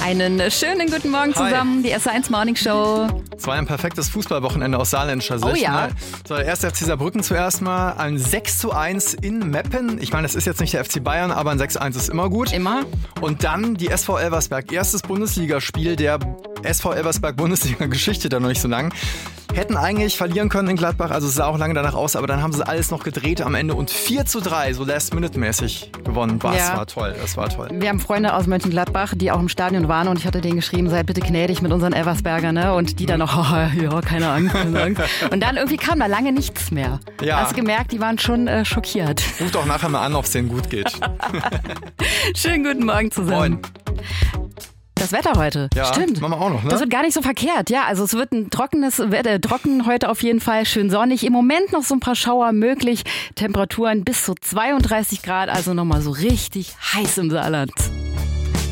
Einen schönen guten Morgen zusammen, die SR1 Morning Show. Es war ein perfektes Fußballwochenende aus saarländischer Sicht. Oh ja. Ne? So, der erste FC Saarbrücken zuerst mal, ein 6:1 in Meppen. Ich meine, das ist jetzt nicht der FC Bayern, aber ein 6:1 ist immer gut. Immer. Und dann die SV Elversberg, erstes Bundesligaspiel der SV Elversberg Bundesliga-Geschichte, da noch nicht so lang. Hätten eigentlich verlieren können in Gladbach, also es sah auch lange danach aus, aber dann haben sie alles noch gedreht am Ende und 4:3, so Last-Minute-mäßig gewonnen. Das war toll, das war toll. Wir haben Freunde aus Mönchengladbach, die auch im Stadion waren und ich hatte denen geschrieben, seid bitte gnädig mit unseren Elversberger, ne? Und die dann noch, ja, keine Angst, keine Angst. Und dann irgendwie kam da lange nichts mehr. Ja. Hast du gemerkt, die waren schon schockiert. Ruf doch nachher mal an, ob es denen gut geht. Schönen guten Morgen zusammen. Moin. Das Wetter heute. Ja, Stimmt. machen wir auch noch, ne? Das wird gar nicht so verkehrt. Ja, also es wird ein trockenes Wetter, trocken heute auf jeden Fall, schön sonnig. Im Moment noch so ein paar Schauer möglich. Temperaturen bis zu 32 Grad, also nochmal so richtig heiß im Saarland.